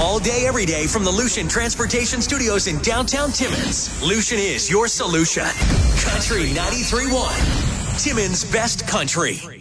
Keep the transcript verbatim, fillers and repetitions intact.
all day, every day from the Lucian Transportation Studios in downtown Timmins. Lucian is your solution. Country ninety-three point one. Timmins' best country.